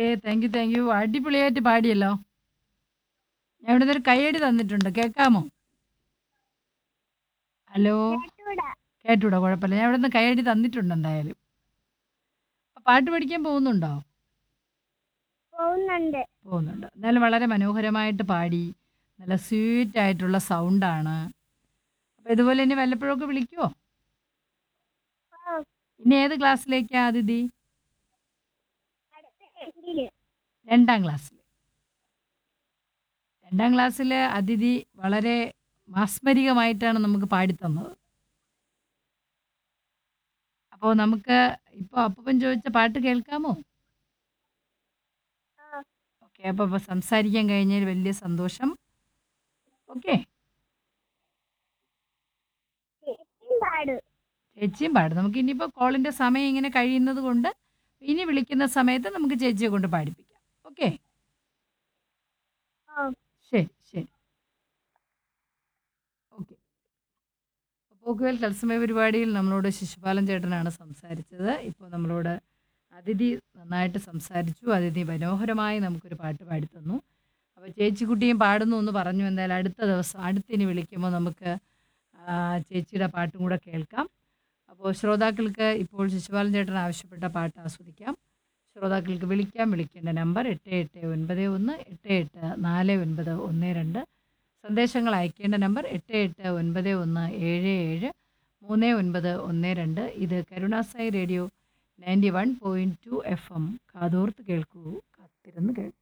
Thank you, thank you. അടിപൊളിയായിട്ട് പാടിയല്ലോ. ഞാൻ ഇവിടെ നിന്നൊരു കയ്യടി തന്നിട്ടുണ്ട്. കേൾക്കാമോ? ഹലോ? കേട്ടൂടാ. കേട്ടൂടാ, കുഴപ്പമില്ല. ഞാൻ ഇവിടെ നിന്ന് കയ്യടി തന്നിട്ടുണ്ട് എന്തായാലും. അപ്പൊ പാട്ട് പഠിക്കാൻ പോകുന്നുണ്ടോ? പോകുന്നുണ്ട്. പോകുന്നുണ്ട്. എന്നാലും വളരെ മനോഹരമായിട്ട് പാടി. നല്ല സ്വീറ്റ് ആയിട്ടുള്ള സൗണ്ടാണ്. അപ്പോൾ ഇതുപോലെ ഇനി വല്ലപ്പോഴൊക്കെ വിളിക്കുമോ? ഓ, ഇനി ഏത് ക്ലാസ്സിലേക്കാ അതിഥി? അടുത്ത എങ്കില്. 2ാം ക്ലാസ്സിൽ. 2ാം ക്ലാസ്സിൽ അതിഥി വളരെ മാസ്മരികമായിട്ടാണ് നമുക്ക് പാടിത്തന്നത്. അപ്പോൾ നമുക്ക് ഇപ്പോൾ അപ്പൂപ്പൻ ചോദിച്ച പാട്ട് കേൾക്കാമോ? ഓ, ഓക്കെ. അപ്പോൾ സംസാരിക്കാൻ കഴിഞ്ഞതിൽ വലിയ സന്തോഷം. ഓക്കെ. ചേച്ചിയും പാടും. ചേച്ചിയും പാടും. നമുക്ക് ഇനിയിപ്പോൾ കോളിൻ്റെ സമയം ഇങ്ങനെ കഴിയുന്നത് കൊണ്ട് ഇനി വിളിക്കുന്ന സമയത്ത് നമുക്ക് ചേച്ചിയെ കൊണ്ട് പാടിപ്പിക്കാം. ഓക്കെ. ഓ, ശരി, ശരി. ഓക്കെ. പോക്കുവെൽ തത്സമയ പരിപാടിയിൽ നമ്മളോട് ശിശുപാലൻ ചേട്ടനാണ് സംസാരിച്ചത്. ഇപ്പോൾ നമ്മളോട് അതിഥി നന്നായിട്ട് സംസാരിച്ചു. അതിഥി മനോഹരമായി നമുക്കൊരു പാട്ട് പാടിത്തന്നു. അപ്പോൾ ചേച്ചിക്കുട്ടിയും പാടുന്നു എന്ന് പറഞ്ഞു. എന്തായാലും അടുത്ത ദിവസം അടുത്തിനി വിളിക്കുമ്പോൾ നമുക്ക് ചേച്ചിയുടെ പാട്ടും കൂടെ കേൾക്കാം. അപ്പോൾ ശ്രോതാക്കൾക്ക് ഇപ്പോൾ ശിശുപാലൻ ചേട്ടൻ ആവശ്യപ്പെട്ട പാട്ട് ആസ്വദിക്കാം. ശ്രോതാക്കൾക്ക് വിളിക്കാം. വിളിക്കേണ്ട നമ്പർ 8891 884912. സന്ദേശങ്ങൾ അയക്കേണ്ട നമ്പർ 8891773912. ഇത് കരുണാസായി റേഡിയോ 91.2 FM. കാതോർത്ത് കേൾക്കൂ, കാത്തിരുന്ന് കേൾക്കൂ.